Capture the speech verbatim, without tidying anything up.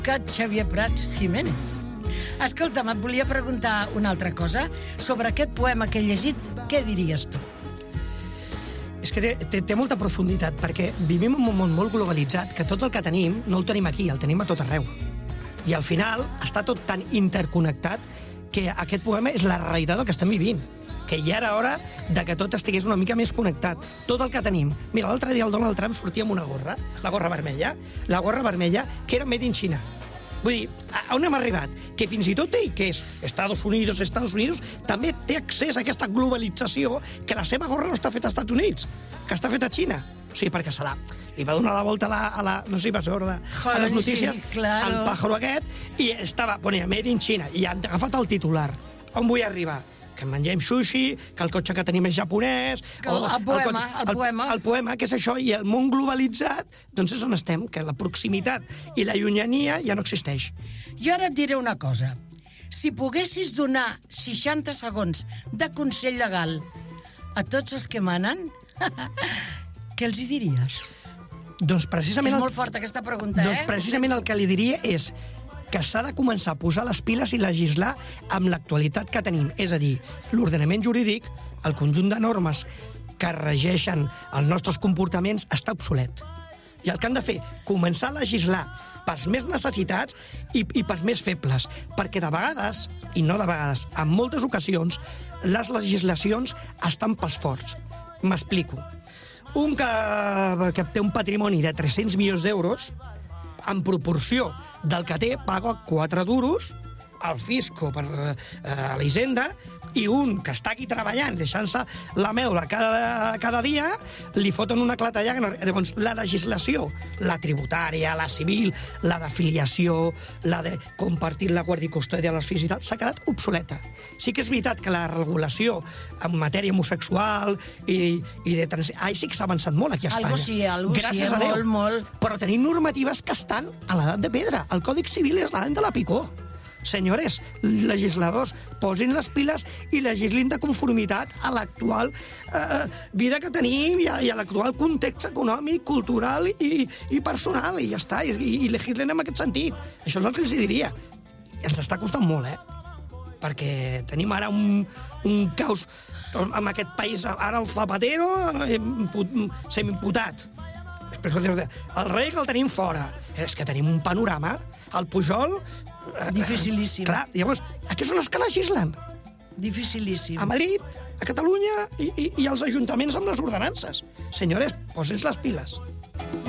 advocat Xavier Prats Jiménez. Escolta'm, et volia preguntar una altra cosa. Sobre aquest poema que he llegit, què diries tu? És que té, té, té molta profunditat, perquè vivim en un món molt globalitzat que tot el que tenim no el tenim aquí, el tenim a tot arreu. I al final està tot tan interconnectat que aquest poema és la realitat del que estem vivint, que ja era hora de que tot estigués una mica més connectat. Tot el que tenim. Mira, l'altre dia el Donald Trump sortia amb una gorra, la gorra vermella, la gorra vermella, que era made in China. Vull dir, a on hem arribat? Que fins i tot ell, que és Estados Unidos, Estados Unidos, també té accés a aquesta globalització que la seva gorra no està feta als Estats Units, que està feta a Xina. O sigui, perquè se la... Li va donar la volta a la... A la no sé si va ser veure a les notícies, sí, claro. El pájaro aquest, i estava, ponia, made in China, i han agafat el titular. On vull arribar? Que mengem sushi, que el cotxe que tenim és japonès... El, el poema, el, cotxe, el poema. El, el poema, que és això, i el món globalitzat, doncs és on estem, que la proximitat i la llunyania ja no existeix. Jo ara et diré una cosa. Si poguessis donar seixanta segons de consell legal a tots els que manen, què els hi diries? Doncs precisament... És el, molt forta aquesta pregunta, doncs eh? precisament el que li diria és que s'ha de començar a posar les piles i legislar amb l'actualitat que tenim. És a dir, l'ordenament jurídic, el conjunt de normes que regeixen els nostres comportaments, està obsolet. I el que han de fer, començar a legislar pels més necessitats i, i pels més febles. Perquè de vegades, i no de vegades, en moltes ocasions, les legislacions estan pels forts. M'explico. Un que, que té un patrimoni de tres-cents milions d'euros, en proporció del que té, paga quatre duros al fisco per eh, a la Hisenda, i un que està aquí treballant, deixant-se la mèdula cada, cada dia, li foten una clatellada. Llavors, la legislació, la tributària, la civil, la d'afiliació, la de compartir la guàrdia i custòdia dels fills i tal, s'ha quedat obsoleta. Sí que és veritat que la regulació en matèria homosexual i, i de trans... Ai, sí que s'ha avançat molt aquí a Espanya. Algo sí, algo Gràcies sí, a Déu. molt, molt. Però tenim normatives que estan a l'edat de pedra. El Còdic Civil és l'any de la picó. Senyores, legisladors, posin les piles i legislin de conformitat a l'actual eh, vida que tenim i a, i a l'actual context econòmic, cultural i, i personal, i ja està, i, i legislen en aquest sentit. Això és el que els diria. I ens està costant molt, eh? Perquè tenim ara un, un caos en aquest país, ara el Zapatero semi-imputat. El rei que el tenim fora. És que tenim un panorama. El Pujol... Dificilíssim. Clar, llavors, aquí són els que legislen. Dificilíssim. A Madrid, a Catalunya i, i, i als ajuntaments amb les ordenances. Senyores, posin les piles.